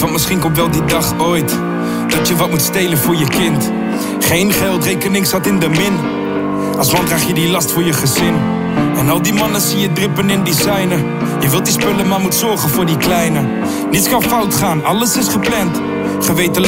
Want misschien komt wel die dag ooit dat je wat moet stelen voor je kind. Geen geld, rekening staat in de min. Als man draag je die last voor je gezin. En al die mannen zie je drippen in designer. Je wilt die spullen, maar moet zorgen voor die kleine. Niets kan fout gaan, alles is gepland. Geweten